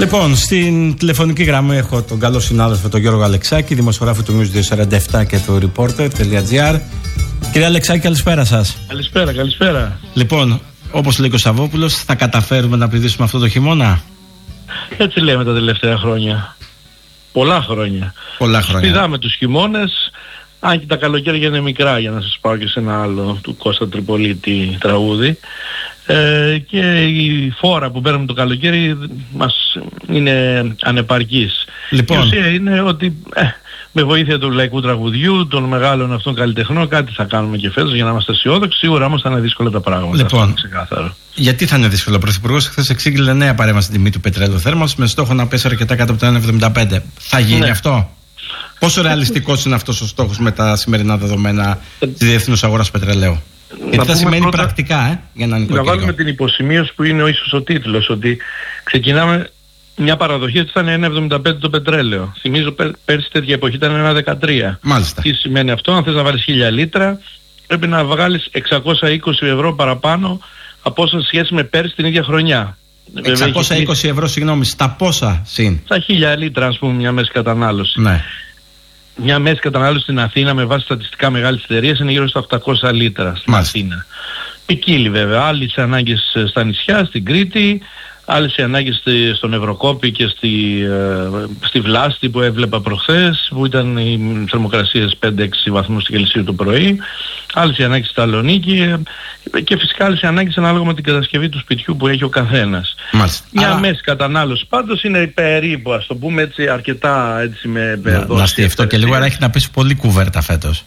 Λοιπόν, στην τηλεφωνική γραμμή έχω τον καλό συνάδελφο τον Γιώργο Αλεξάκη, δημοσιογράφο του News 247 και του Reporter.gr. Κύριε Αλεξάκη, καλησπέρα σας. Καλησπέρα. Λοιπόν, όπως λέει ο Σαββόπουλος, θα καταφέρουμε να πηδήσουμε αυτό το χειμώνα? Έτσι λέμε τα τελευταία χρόνια. Πολλά χρόνια. Πηδάμε τους χειμώνες, αν και τα καλοκαίρια είναι μικρά, για να σας πάω και σε ένα άλλο του Κώστα Τριπολίτη τραγούδι. Και η φόρα που παίρνουμε το καλοκαίρι μας είναι ανεπαρκής. Λοιπόν. Η ουσία είναι ότι με βοήθεια του λαϊκού τραγουδιού, των μεγάλων αυτών καλλιτεχνών, κάτι θα κάνουμε και φέτος για να είμαστε αισιόδοξοι. Σίγουρα όμως θα είναι δύσκολα τα πράγματα. Λοιπόν, ξεκάθαρο. Γιατί θα είναι δύσκολο? Ο Πρωθυπουργός χθες εξήγηλε νέα παρέμβαση στην τιμή του πετρέλαιου θέρμανσης με στόχο να πέσει αρκετά κάτω από το 1,75. Θα γίνει αυτό? Πόσο ρεαλιστικός είναι αυτός ο στόχος με τα σημερινά δεδομένα της διεθνούς αγοράς πετρελαίου? Γιατί θα σημαίνει πρώτα, πρακτικά, για να νοικοκυριό. Να βάλουμε την υποσημείωση που είναι ίσως ο τίτλος, ότι ξεκινάμε μια παραδοχή ότι θα είναι 1,75 το πετρέλαιο. Θυμίζω πέρσι τέτοια εποχή ήταν 1,13. Μάλιστα. Τι σημαίνει αυτό? Αν θες να βάλεις 1000 λίτρα πρέπει να βγάλεις 620 ευρώ παραπάνω από όσα σχέση με πέρσι την ίδια χρονιά. 620 ευρώ, συγγνώμη, στα πόσα συν? Στα 1000 λίτρα, ας πούμε, μια μέση κατανάλωση. Ναι. Μια μέση κατανάλωση στην Αθήνα με βάση στατιστικά μεγάλης εταιρείας είναι γύρω στα 800 λίτρα στην Αθήνα. Ποικίλει βέβαια. Άλλες ανάγκες στα νησιά, στην Κρήτη, άλλες οι ανάγκες στον Ευρωκόπη και στη Βλάστη που έβλεπα προχθές, που ήταν οι θερμοκρασίες 5-6 βαθμούς Κελσίου το πρωί, άλλες οι ανάγκες στη Θεσσαλονίκη και φυσικά άλλες οι ανάγκες ανάλογα με την κατασκευή του σπιτιού που έχει ο καθένας. Μάλιστα. Μια μέση κατανάλωση πάντως είναι περίπου, ας το πούμε έτσι, αρκετά έτσι με δόση. Να στιευτώ και λίγο, άρα έχει να πέσει πολύ κουβέρτα φέτος.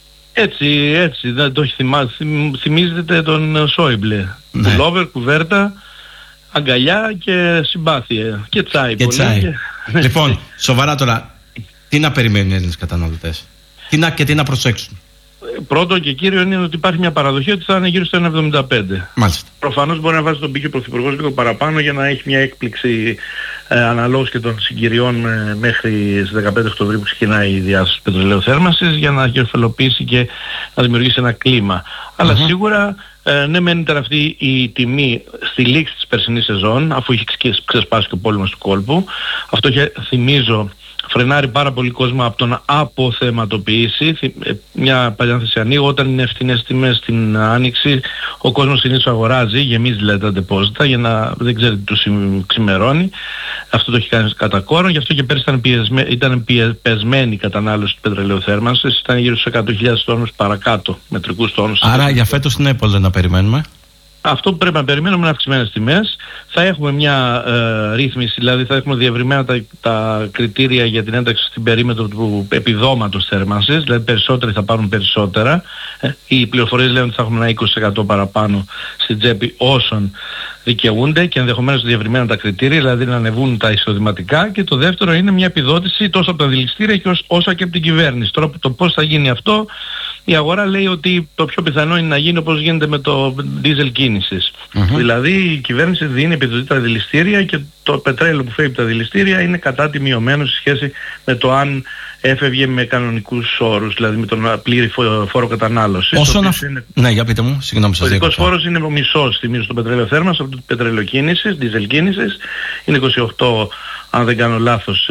Έτσι, δεν το έχει θυμίζετε τον Σόιμπλε. Ναι. Πουλόβερ, κουβέρτα, αγκαλιά και συμπάθεια. Και τσάι. Και τσάι. Λοιπόν, σοβαρά τώρα, τι να περιμένουν οι Έλληνες καταναλωτές? Τι να προσέξουν? Πρώτο και κύριο είναι ότι υπάρχει μια παραδοχή ότι θα είναι γύρω στο 1,75. Μάλιστα. Προφανώς μπορεί να βάζει τον πύχη ο Πρωθυπουργός λίγο παραπάνω για να έχει μια έκπληξη αναλόγως και των συγκυριών μέχρι στις 15 Οκτωβρίου που ξεκινάει η διάσωση πετρελαίου θέρμανσης, για να γερφελοποιήσει και να δημιουργήσει ένα κλίμα. Αλλά σίγουρα ναι, μεν ήταν αυτή η τιμή στη λήξη της περσινής σεζόν, αφού είχε ξεσπάσει και ο πόλεμος του κόλπου. Αυτό θυμίζω φρενάρει πάρα πολύ κόσμο από το να αποθεματοποιήσει. Μια παλιάνθεση ανοίγω, όταν είναι ευθυνές τιμές στην άνοιξη, ο κόσμος συνήθως αγοράζει, γεμίζει δηλαδή τα ντεπόζιτα για να δεν ξέρει τι του ξημερώνει. Αυτό το έχει κάνει κατά κόρον, γι' αυτό και πέρσι ήταν πεσμένη η κατανάλωση του πετρελαίου θέρμανσης, ήταν γύρω στους 100.000 τόνους παρακάτω, μετρικούς τόνους. Άρα για φέτος τι είναι να περιμένουμε? Αυτό που πρέπει να περιμένουμε είναι αυξημένες τιμές. Θα έχουμε μια ρύθμιση, δηλαδή θα έχουμε διευρυμένα τα κριτήρια για την ένταξη στην περίμετρο του επιδόματος θέρμανσης, δηλαδή περισσότεροι θα πάρουν περισσότερα. Οι πληροφορίες λένε ότι θα έχουμε ένα 20% παραπάνω στην τσέπη όσων δικαιούνται και ενδεχομένως διευρυμένα τα κριτήρια, δηλαδή να ανεβούν τα εισοδηματικά. Και το δεύτερο είναι μια επιδότηση τόσο από τα δηληστήρια και όσο και από την κυβέρνηση. Τώρα το πώς θα γίνει αυτό, η αγορά λέει ότι το πιο πιθανό είναι να γίνει όπως γίνεται με το diesel κίνησης. Δηλαδή η κυβέρνηση δίνει επιδοτή τα δηληστήρια και το πετρέλαιο που φεύγει από τα δηληστήρια είναι κατά τη μειωμένο σε σχέση με το αν έφευγε με κανονικούς όρους, δηλαδή με τον πλήρη φόρο κατανάλωσης. Ναι, για πείτε μου, συγγνώμη σας. Ο ειδικός φόρος είναι ο μισός, θυμίζω, στο πετρέλαιο θέρμανσης από το πετρέλαιο κίνησης, diesel κίνησης. Είναι 28, αν δεν κάνω λάθος,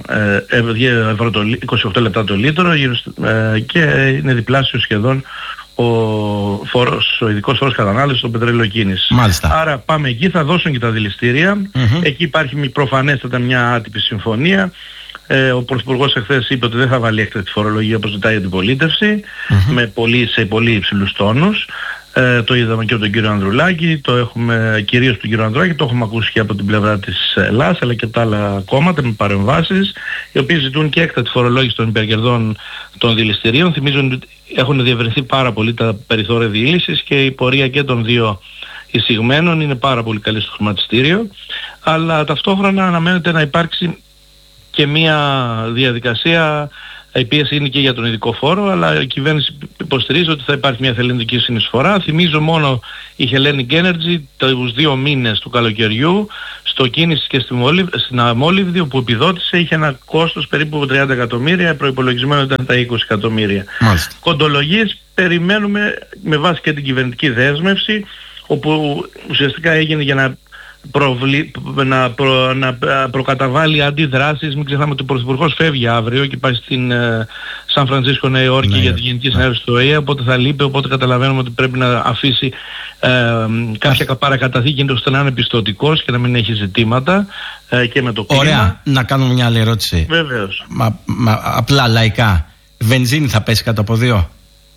28 λεπτά το λίτρο και είναι διπλάσιο σχεδόν ο ειδικός φόρος κατανάλωσης στο πετρέλαιο κίνησης. Μάλιστα. Άρα πάμε εκεί, θα δώσουν και τα δηληστήρια. Εκεί υπάρχει προφανέστατα μια άτυπη συμφωνία. Ο Πρωθυπουργός εχθές είπε ότι δεν θα βάλει έκτακτη φορολογία όπως ζητάει η αντιπολίτευση, σε πολύ υψηλούς τόνους. Το είδαμε και από τον κύριο Ανδρουλάκη, το έχουμε κυρίως από τον κύριο Ανδρουλάκη, το έχουμε ακούσει και από την πλευρά της Ελλάδας, αλλά και τα άλλα κόμματα με παρεμβάσεις, οι οποίοι ζητούν και έκτακτη φορολόγηση των υπερκερδών των δηληστηρίων. Θυμίζουν ότι έχουν διευρυνθεί πάρα πολύ τα περιθώρια διήλυσης και η πορεία και των δύο εισηγμένων είναι πάρα πολύ καλή στο χρηματιστήριο, αλλά ταυτόχρονα αναμένεται να υπάρξει και μια διαδικασία, η πίεση είναι και για τον ειδικό φόρο, αλλά η κυβέρνηση υποστηρίζει ότι θα υπάρχει μια θελοντική συνεισφορά. Θυμίζω μόνο η Hellenic Energy τους 2 μήνες του καλοκαιριού στο κίνηση και στην Αμόλυβδη, όπου επιδότησε, είχε ένα κόστος περίπου 30 εκατομμύρια, προϋπολογισμένο ήταν τα 20 εκατομμύρια. Κοντολογίες περιμένουμε με βάση και την κυβερνητική δέσμευση, όπου ουσιαστικά έγινε για να να προκαταβάλει αντιδράσεις. Μην ξεχνάμε ότι ο Πρωθυπουργός φεύγει αύριο και πάει στην Σαν Φρανσίσκο, Νέα Υόρκη για τη Γενική Συνέλευση του ΟΗΕ, οπότε θα λείπει, οπότε καταλαβαίνουμε ότι πρέπει να αφήσει κάποια παρακαταθήκη ώστε να είναι πιστωτικός και να μην έχει ζητήματα και με το κλίμα. Ωραία, να κάνω μια άλλη ερώτηση. Βεβαίως. Απλά λαϊκά, βενζίνη θα πέσει κάτω από 2?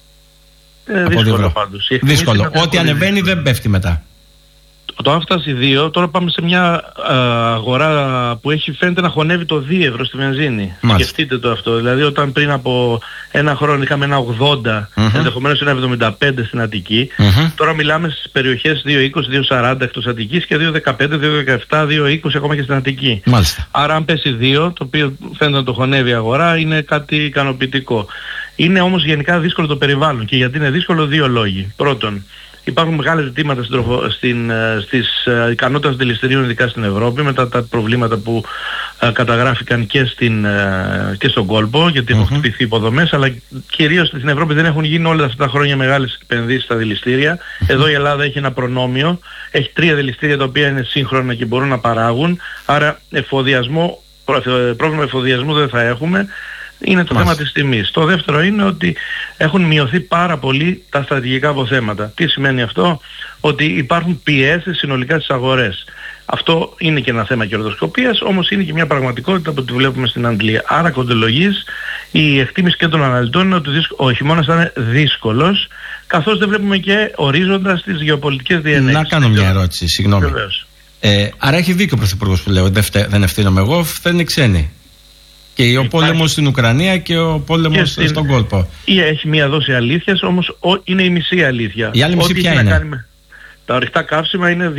Δύσκολο πάντως. Δύσκολο. Ό,τι ανεβαίνει δεν πέφτει μετά. Το αν φτάσει 2, τώρα πάμε σε μια αγορά που φαίνεται να χωνεύει το 2 ευρώ στη βενζίνη. Σκεφτείτε το αυτό. Δηλαδή όταν πριν από ένα χρόνο είχαμε ένα 80, ενδεχομένως ένα 75 στην Αττική, τώρα μιλάμε στις περιοχές 2,20, 2,40 εκτός Αττικής και 2,15, 2,17, 2,20 ακόμα και στην Αττική. Μάλιστα. Άρα αν πέσει 2, το οποίο φαίνεται να το χωνεύει η αγορά, είναι κάτι ικανοποιητικό. Είναι όμως γενικά δύσκολο το περιβάλλον, και γιατί είναι δύσκολο, 2 λόγοι. Πρώτον, υπάρχουν μεγάλα ζητήματα στις ικανότητες δηληστηρίων, ειδικά στην Ευρώπη, μετά τα προβλήματα που καταγράφηκαν και στον κόλπο, γιατί έχουν χτυπηθεί υποδομές, αλλά κυρίως στην Ευρώπη δεν έχουν γίνει όλα αυτά τα χρόνια μεγάλες επενδύσεις στα δηληστήρια. Εδώ η Ελλάδα έχει ένα προνόμιο, έχει 3 δηληστήρια τα οποία είναι σύγχρονα και μπορούν να παράγουν, άρα πρόβλημα εφοδιασμού δεν θα έχουμε. Είναι το θέμα της τιμής. Το δεύτερο είναι ότι έχουν μειωθεί πάρα πολύ τα στρατηγικά αποθέματα. Τι σημαίνει αυτό? Ότι υπάρχουν πιέσεις συνολικά στις αγορές. Αυτό είναι και ένα θέμα κερδοσκοπίας, όμως είναι και μια πραγματικότητα που τη βλέπουμε στην Αγγλία. Άρα κοντολογής, η εκτίμηση και των αναλυτών είναι ότι ο χειμώνας θα είναι δύσκολος, καθώς δεν βλέπουμε και ορίζοντα στις γεωπολιτικές διενέξεις. Να κάνω μια ερώτηση, συγγνώμη. Άρα έχει δίκιο ο Πρωθυπουργός που λέω, δεν ευθύνομαι εγώ, φταίνουν οι ξένοι. Και ο πόλεμος στην Ουκρανία και ο πόλεμος στον κόλπο. Έχει μία δόση αλήθειας, όμως είναι η μισή αλήθεια. Η άλλη μισή ποια είναι? Τα ορυκτά καύσιμα είναι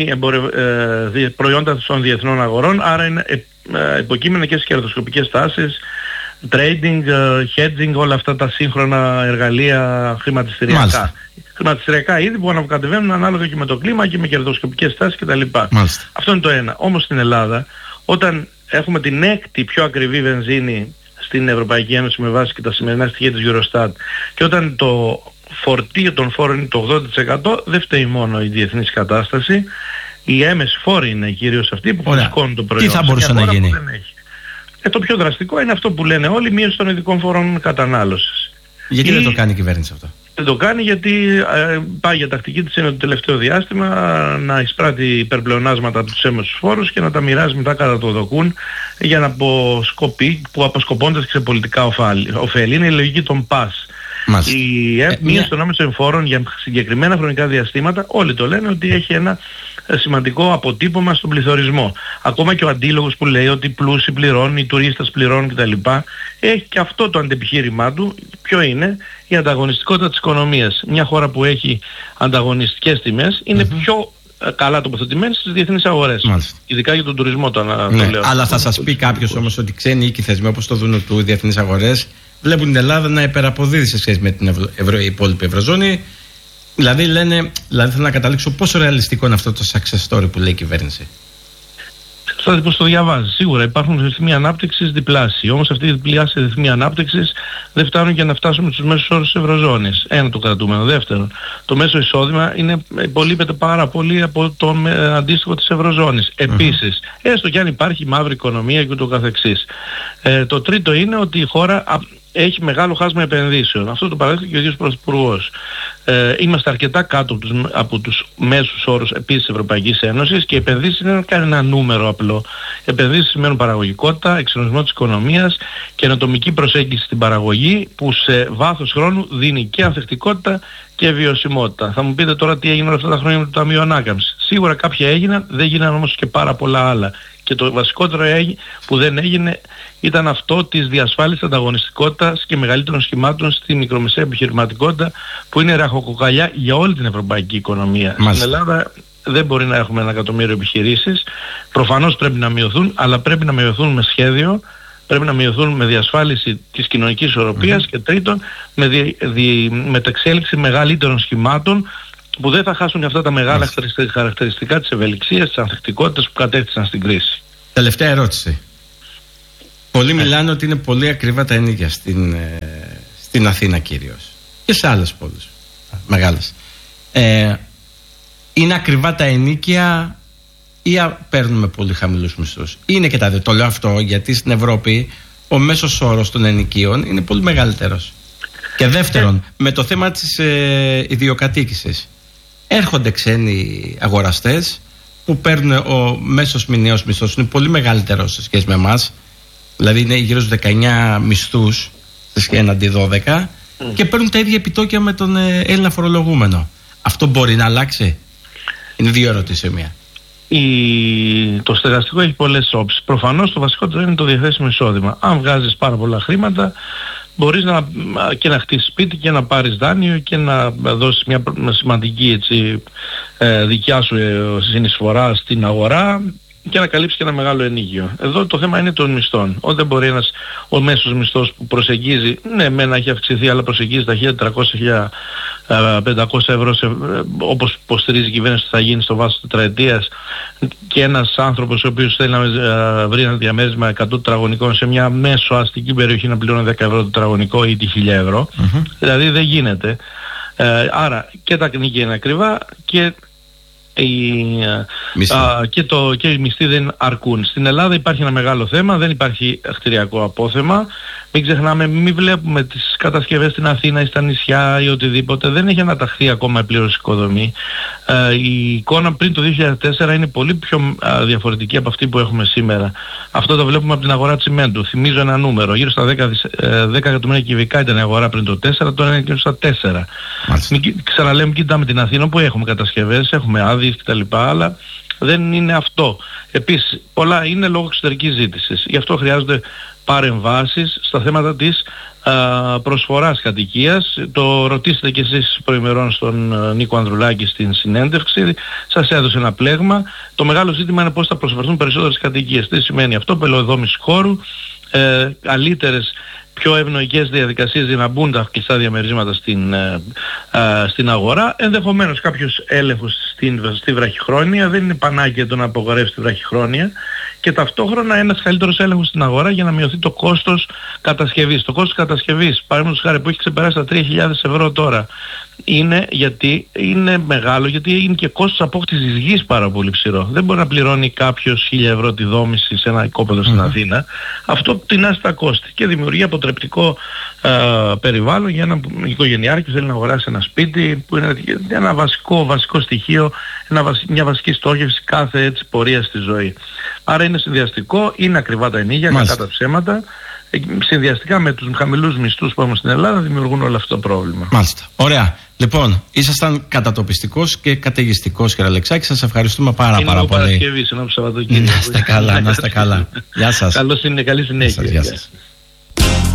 προϊόντα των διεθνών αγορών, άρα είναι υποκείμενα και στις κερδοσκοπικές τάσεις, trading, hedging, όλα αυτά τα σύγχρονα εργαλεία χρηματιστηριακά. Μάλιστα. Χρηματιστηριακά είδη που ανακατεβαίνουν ανάλογα και με το κλίμα και με κερδοσκοπικές τάσεις κτλ. Αυτό είναι το ένα. Όμως στην Ελλάδα, όταν έχουμε την 6η πιο ακριβή βενζίνη στην Ευρωπαϊκή Ένωση με βάση και τα σημερινά στοιχεία της Eurostat, και όταν το φορτίο των φόρων είναι το 80%, δεν φταίει μόνο η διεθνής κατάσταση. Οι έμεσοι φόροι είναι κυρίως αυτοί που φουσκώνουν το προϊόν. Τι θα μπορούσε να γίνει? Το πιο δραστικό είναι αυτό που λένε όλοι, μείωση των ειδικών φόρων κατανάλωσης. Γιατί δεν το κάνει η κυβέρνηση αυτό? Δεν το κάνει γιατί πάει για τακτική της είναι το τελευταίο διάστημα να εισπράττει υπερπλεονάσματα από τους έμεσους φόρους και να τα μοιράζει μετά κατά το δοκούν για να που αποσκοπώντας σε πολιτικά ωφέλη. Είναι η λογική των ΠΑΣ. Η μείωση των άμεσων φόρων για συγκεκριμένα χρονικά διαστήματα, όλοι το λένε ότι έχει ένα σημαντικό αποτύπωμα στον πληθωρισμό. Ακόμα και ο αντίλογος που λέει ότι οι πλούσιοι πληρώνουν, οι τουρίστες πληρώνουν κτλ. Έχει και αυτό το αντεπιχείρημά του. Ποιο είναι? Η ανταγωνιστικότητα της οικονομίας. Μια χώρα που έχει ανταγωνιστικές τιμές είναι πιο καλά τοποθετημένες στις διεθνείς αγορές. Ειδικά για τον τουρισμό το λέω. Αλλά θα σας πει κάποιος όμως ότι ξένοι οίκοι θεσμοί όπως το δούνο του διεθνείς αγορές βλέπουν την Ελλάδα να υπεραποδίδει σε σχέση με την υπόλοιπη Ευρωζώνη. Δηλαδή θέλω να καταλήξω πόσο ρεαλιστικό είναι αυτό το success story που λέει η κυβέρνηση. Θα πώς το διαβάζει. Σίγουρα υπάρχουν ρυθμοί ανάπτυξης διπλάσιοι. Όμως αυτοί οι διπλάσιοι ρυθμοί ανάπτυξης δεν φτάνουν για να φτάσουμε στους μέσους όρους της Ευρωζώνης. Ένα το κρατούμενο. Δεύτερον, το μέσο εισόδημα υπολείπεται πάρα πολύ από το αντίστοιχο της Ευρωζώνης. Επίσης, έστω και αν υπάρχει μαύρη οικονομία και ούτω καθεξής. Το τρίτο είναι ότι η χώρα έχει μεγάλο χάσμα επενδύσεων. Αυτό το παραδέχεται και ο ίδιος Πρωθυπουργός. Είμαστε αρκετά κάτω από τους μέσους όρους επίσης της Ευρωπαϊκής Ένωσης και οι επενδύσεις είναι ένα νούμερο απλό. Επενδύσεις σημαίνουν παραγωγικότητα, εξυγχρονισμό της οικονομίας και ανατομική προσέγγιση στην παραγωγή που σε βάθος χρόνου δίνει και ανθεκτικότητα και βιωσιμότητα. Θα μου πείτε τώρα τι έγινε όλα αυτά τα χρόνια με το Ταμείο Ανάκαμψης. Σίγουρα κάποια έγιναν, δεν γίνανε όμως και πάρα πολλά άλλα. Και το βασικότερο που δεν έγινε ήταν αυτό της διασφάλισης ανταγωνιστικότητας και μεγαλύτερων σχημάτων στη μικρομεσαία επιχειρηματικότητα που είναι ραχοκοκαλιά για όλη την ευρωπαϊκή οικονομία. Στην Ελλάδα δεν μπορεί να έχουμε 1 εκατομμύριο επιχειρήσεις. Προφανώς πρέπει να μειωθούν, αλλά πρέπει να μειωθούν με σχέδιο, πρέπει να μειωθούν με διασφάλιση της κοινωνικής ισορροπίας και τρίτον με μεταξέλιξη μεγαλύτερων σχημάτων που δεν θα χάσουν αυτά τα μεγάλα χαρακτηριστικά της ευελιξίας, της ανθεκτικότητας που κατέκτησαν στην κρίση. Τελευταία ερώτηση. Πολλοί μιλάνε ότι είναι πολύ ακριβά τα ενοίκια στην Αθήνα κυρίως και σε άλλες πόλεις μεγάλες. Είναι ακριβά τα ενοίκια ή παίρνουμε πολύ χαμηλούς μισθούς? Είναι και τα δύο. Το λέω αυτό γιατί στην Ευρώπη ο μέσος όρος των ενοικίων είναι πολύ μεγαλύτερος. Και δεύτερον, με το θέμα της ιδιοκατοίκησης, έρχονται ξένοι αγοραστές που παίρνουν ο μέσος μηνιαίος μισθός είναι πολύ μεγαλύτερος σε σχέση με εμάς. Δηλαδή είναι γύρω στους 19 μισθούς έναντι 12 και παίρνουν τα ίδια επιτόκια με τον Έλληνα φορολογούμενο. Αυτό μπορεί να αλλάξει? Είναι δύο ερωτήσεις μία. Το στεγαστικό έχει πολλές όψεις. Προφανώς το βασικότερο είναι το διαθέσιμο εισόδημα. Αν βγάζεις πάρα πολλά χρήματα, μπορείς και να χτίσεις σπίτι και να πάρεις δάνειο και να δώσεις μια σημαντική δικιά σου συνεισφορά στην αγορά και να καλύψει και ένα μεγάλο ενοίκιο. Εδώ το θέμα είναι των μισθών. Όταν μπορεί ο μέσος μισθός που προσεγγίζει, ναι, μένα έχει αυξηθεί, αλλά προσεγγίζει τα 1.300-1.500 ευρώ, όπως υποστηρίζει η κυβέρνηση ότι θα γίνει στο βάθος τετραετίας, και ένας άνθρωπος ο οποίος θέλει να βρει ένα διαμέρισμα 100 τετραγωνικών σε μια μέσο αστική περιοχή να πληρώνει 10 ευρώ το τετραγωνικό ή τη 1.000 ευρώ. Δηλαδή δεν γίνεται. Άρα και τα νοικία είναι ακριβά και και οι μισθοί δεν αρκούν. Στην Ελλάδα υπάρχει ένα μεγάλο θέμα, δεν υπάρχει κτηριακό απόθεμα. Μην ξεχνάμε, μην βλέπουμε τις κατασκευές στην Αθήνα ή στα νησιά ή οτιδήποτε. Δεν έχει αναταχθεί ακόμα πλήρως οικοδομή. Η εικόνα πριν το 2004 είναι πολύ πιο διαφορετική από αυτή που έχουμε σήμερα. Αυτό το βλέπουμε από την αγορά τσιμέντου. Θυμίζω ένα νούμερο, γύρω στα 10 εκατομμύρια κυβικά ήταν η αγορά πριν το 4, τώρα είναι γύρω στα 4. Ξαναλέμε, κοιτάμε την Αθήνα που έχουμε κατασκευές, έχουμε άδειες κτλ. Αλλά δεν είναι αυτό. Επίσης, πολλά είναι λόγω εξωτερικής ζήτησης. Γι' αυτό χρειάζονται παρεμβάσεις στα θέματα της προσφοράς κατοικίας. Το ρωτήσετε και εσείς προημερών στον Νίκο Ανδρουλάκη στην συνέντευξη. Σας έδωσε ένα πλέγμα. Το μεγάλο ζήτημα είναι πώς θα προσφερθούν περισσότερες κατοικίες. Τι σημαίνει αυτό? Πελωδόμηση χώρου, καλύτερες, πιο ευνοϊκές διαδικασίες για να μπουν τα κλειστά διαμερίσματα στην αγορά. Ενδεχομένως κάποιος έλεγχος στη βραχυχρόνια, δεν είναι πανάκια το να απογορεύσει τη βραχυχρόνια, και ταυτόχρονα ένας καλύτερος έλεγχος στην αγορά για να μειωθεί το κόστος κατασκευής. Το κόστος κατασκευής, παραδείγματος χάρη, που έχει ξεπεράσει τα 3.000 ευρώ τώρα, είναι μεγάλο, γιατί είναι και κόστος απόκτησης γης πάρα πολύ ψηλό. Δεν μπορεί να πληρώνει κάποιος 1.000 ευρώ τη δόμηση σε ένα οικόπεδο στην Αθήνα. Αυτό τεινάσει τα κόστη και δημιουργεί αποτρεπτικό περιβάλλον για ένα οικογενειάρχη που θέλει να αγοράσει ένα σπίτι, που είναι ένα βασικό στοιχείο, μια βασική στόχευση κάθε πορεία στη ζωή. Άρα είναι συνδυαστικό, είναι ακριβά τα ενοίκια, κατά τα ψέματα. Συνδυαστικά με τους χαμηλούς μισθούς που έχουμε στην Ελλάδα δημιουργούν όλο αυτό το πρόβλημα. Μάλιστα. Ωραία. Λοιπόν, ήσασταν κατατοπιστικός και καταιγιστικός, κύριε Αλεξάκη. Σας ευχαριστούμε πάρα πολύ. Είναι Παρασκευή, ενώ Σαββατοκύριακο. Να είστε καλά, να είστε καλά. Γεια σας. Καλή συνέχεια. Γεια σας.